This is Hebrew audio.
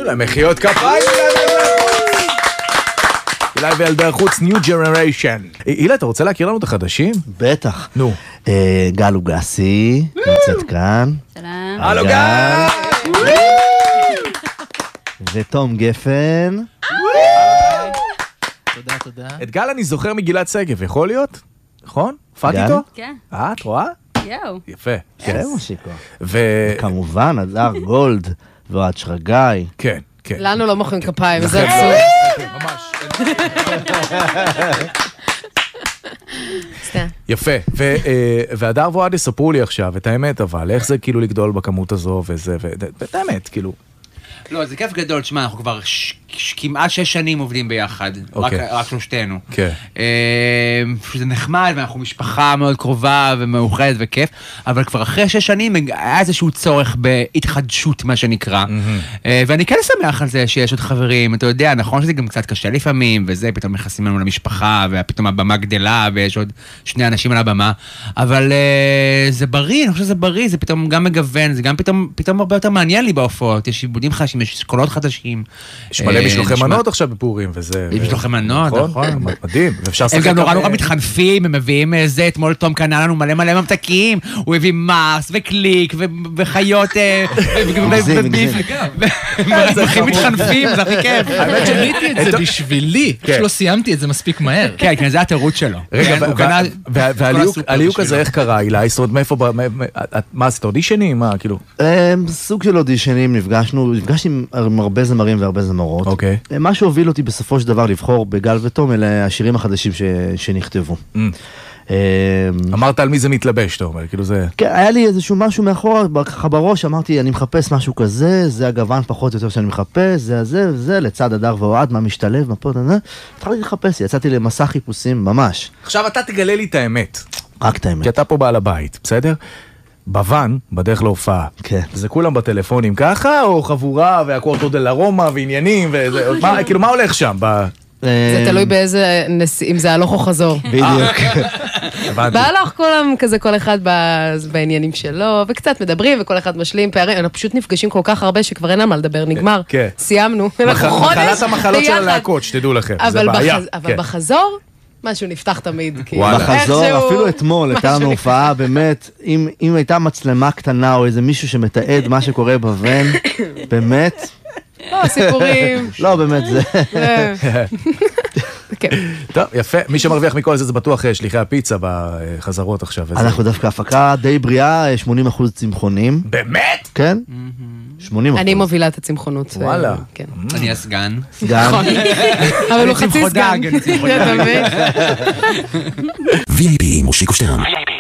מחיאות כפיים. אילי וילדי החוץ, New Generation. אילי, אתה רוצה להכיר לנו את החדשים? בטח. נו. גל לוגסי, נמצאת כאן. שלום. הלו גל! ותום גפן. תודה. את גל אני זוכר מגילת שגב, יכול להיות? נכון? הופעת גל? איתו? כן. את רואה? יואו. יפה. כן, משיקו. ו... כמובן, הדר גולד ואוהד שרגאי. כן, כן. לנו לא מוחאים כפיים, זה עצוב. ממש. סתם. יפה. והדר ואוהד יספרו לי עכשיו את האמת, אבל איך זה כאילו לגדול בכמות הזו וזה, ואת האמת, כאילו. לא, זה כיף גדול, תשמע, אנחנו כבר כמעט 6 שנים עובדים ביחד, רק שלושתנו. כן. זה נחמד, ואנחנו משפחה מאוד קרובה ומאוחדת וכיף, אבל כבר אחרי 6 שנים היה איזשהו צורך בהתחדשות, מה שנקרא. ואני כן שמח על זה שיש עוד חברים, אתה יודע, נכון שזה גם קצת קשה לפעמים, וזה, פתאום מכנסים לנו למשפחה, ופתאום הבמה גדלה, ויש עוד 2 אנשים על הבמה, אבל זה בריא, אני חושב שזה בריא, זה פתאום גם מגוון, זה גם פתאום הרבה יותר מעניין לי בהופעות, יש עיבודים חדשים, יש קולות חדשים. יש מלא משלוחי מנות עכשיו בפורים, וזה... יש משלוחי מנות, נכון. מדהים, ואפשר הם גם נורא מתחנפים, הם מביאים זה, אתמול תום קנה לנו מלא ממתקים, הוא הביא מרס וקליק וחיות, הם מתחנפים, זה הכי כיף. האמת שניתי את זה בשבילי, פשוט לא סיימתי את זה מספיק מהר. כן, זה התירוץ שלו. רגע, והליוק הזה איך קרה, אילי? זאת אומרת, מאיפה, מה עשית אודישנים? מה, כאילו? סוג של אודישנים, נפגשתי עם הרבה זמרים והרבה זמרות. אוקיי. מה שהוביל אותי בסופו של דבר לבחור בגל ותום, אלה השירים החדשים שנכתבו. אמרת על מי זה מתלבש, אתה אומר, כאילו זה... כן, היה לי איזשהו משהו מאחורה, ככה בראש, אמרתי, אני מחפש משהו כזה, זה הגוון פחות או יותר שאני מחפש, זה, לצד הדר ואוהד, מה משתלב, מה פה, התחלתי לחפש, יצאתי למסע חיפושים, ממש. עכשיו אתה תגלה לי את האמת. רק את האמת. כי אתה פה בעל הבית, בסדר? בוון, בדרך להופעה. כן. זה כולם בטלפונים ככה, או חבורה, והקורטו דל ארומה, ועניינים, כאילו, מה הולך שם? זה תלוי באיזה, אם זה הלוך או חזור. בדיוק. בהלוך כולם כזה, כל אחד בעניינים שלו, וקצת מדברים, וכל אחד משלים פערים. אנחנו פשוט נפגשים כל כך הרבה שכבר אין על מה לדבר, נגמר. סיימנו. מחלת המחלות של הלהקות, שתדעו לכם, זה בעיה. אבל בחזור, משהו נפתח תמיד. בחזור, אפילו אתמול, הייתה לנו הופעה, באמת, אם הייתה מצלמה קטנה, או איזה מישהו שמתעד מה שקורה בוון, באמת... לא, סיפורים. לא, באמת זה. טוב, יפה. מי שמרוויח מכל זה, זה בטוח שליחי הפיצה בחזרות עכשיו. אנחנו דווקא הפקה די בריאה, 80% צמחונים. באמת? כן. 80%. אני מובילה את הצמחונות. וואלה. אני הסגן. סגן. אבל הוא חצי סגן. אני צמחודג. VIP מושיקו שטרן.